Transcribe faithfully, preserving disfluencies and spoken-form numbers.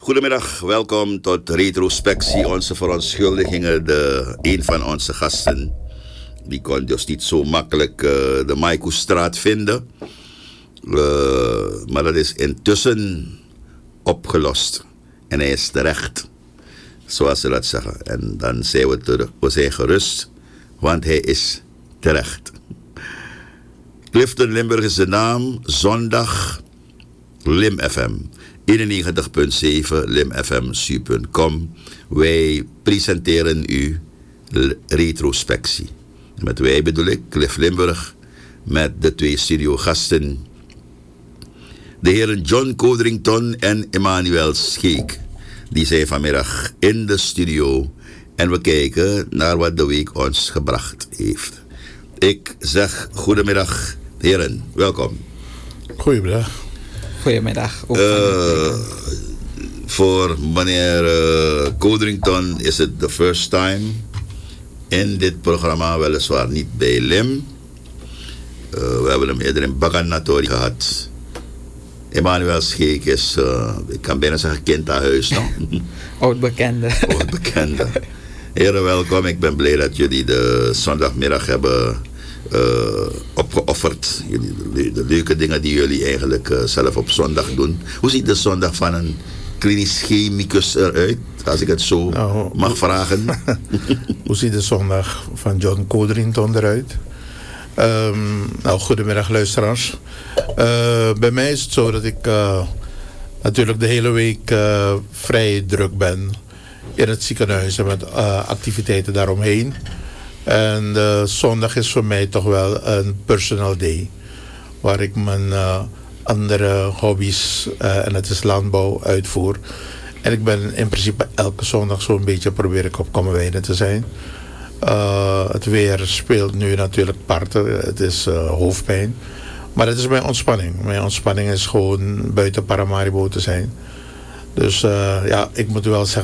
Goedemiddag, welkom tot Retrospectie. Onze verontschuldigingen, de, een van onze gasten, die kon dus niet zo makkelijk uh, de Maikoestraat vinden. Uh, maar dat is intussen opgelost. En hij is terecht, zoals ze dat zeggen. En dan zijn we terug, we zijn gerust, want hij is terecht. Clifton Limburg is de naam, zondag, Lim F M. eenennegentig punt zeven lim f m s u punt com. Wij presenteren u Retrospectie. Met wij bedoel ik Cliff Limburg met de twee studiogasten. De heren John Codrington en Emmanuel Scheek. Die zijn vanmiddag in de studio en we kijken naar wat de week ons gebracht heeft. Ik zeg goedemiddag heren, welkom. Goedemiddag. Goedemiddag. Uh, voor meneer uh, Codrington is het de first time in dit programma, weliswaar niet bij Lim. Uh, we hebben hem eerder in Baganatori gehad. Emmanuel Scheek is, uh, ik kan bijna zeggen, kind aan huis. No? Oud-bekende. Oud-bekende. Heren, welkom. Ik ben blij dat jullie de zondagmiddag hebben Uh, opgeofferd. Jullie, de, de leuke dingen die jullie eigenlijk uh, zelf op zondag doen. Hoe ziet de zondag van een klinisch chemicus eruit? Als ik het zo nou, mag vragen. Hoe ziet de zondag van John Codrington eruit? Um, nou, goedemiddag luisteraars. Uh, bij mij is het zo dat ik uh, natuurlijk de hele week uh, vrij druk ben in het ziekenhuis en met uh, activiteiten daaromheen. En uh, zondag is voor mij toch wel een personal day. Waar ik mijn uh, andere hobby's, uh, en het is landbouw, uitvoer. En ik ben in principe elke zondag zo'n beetje probeer ik op Kommerwijnen te zijn. Uh, het weer speelt nu natuurlijk parten. Het is uh, hoofdpijn. Maar het is mijn ontspanning. Mijn ontspanning is gewoon buiten Paramaribo te zijn. Dus uh, ja, ik moet wel zeggen.